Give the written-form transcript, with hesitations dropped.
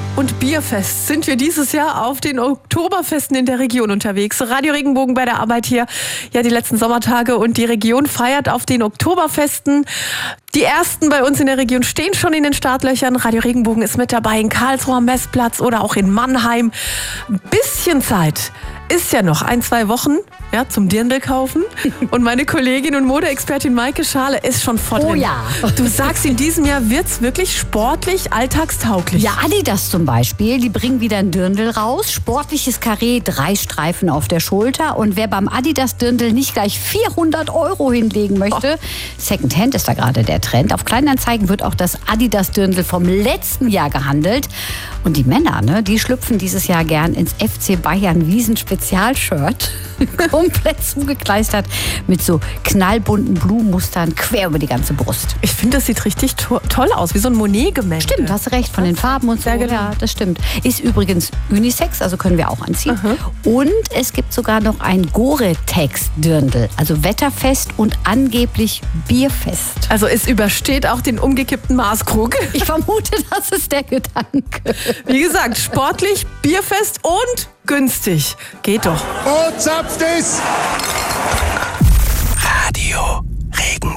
und Bierfest sind wir dieses Jahr auf den Oktoberfesten in der Region unterwegs. Radio Regenbogen bei der Arbeit hier, ja, die letzten Sommertage, und die Region feiert auf den Oktoberfesten. Die ersten bei uns in der Region stehen schon in den Startlöchern. Radio Regenbogen ist mit dabei in Karlsruhe am Messplatz oder auch in Mannheim. Ein bisschen Zeit ist ja noch, 1-2 Wochen, ja, zum Dirndl kaufen. Und meine Kollegin und Modeexpertin Maike Schale ist schon vor drin. Oh ja. Du sagst, in diesem Jahr wird's wirklich sportlich, alltagstauglich. Ja, Adidas zum Beispiel, die bringen wieder ein Dirndl raus. Sportliches Karree, 3 Streifen auf der Schulter. Und wer beim Adidas Dirndl nicht gleich 400 € hinlegen möchte, Secondhand ist da gerade der Trend. Auf Kleinanzeigen wird auch das Adidas Dirndl vom letzten Jahr gehandelt. Und die Männer, ne, die schlüpfen dieses Jahr gern ins FC Bayern Wiesen Spezialshirt. Komplett zugekleistert mit so knallbunten Blumenmustern quer über die ganze Brust. Ich finde, das sieht richtig toll aus, wie so ein Monet-Gemälde. Stimmt, hast recht, von den Farben und so. Genau. Ja, das stimmt. Ist übrigens Unisex, also können wir auch anziehen. Und es gibt sogar noch ein Gore-Tex-Dirndl, also wetterfest und angeblich bierfest. Also es übersteht auch den umgekippten Maßkrug. Ich vermute, das ist der Gedanke. Wie gesagt, sportlich, bierfest und günstig. Geht doch. Und zapft es! Radio Regenbogen.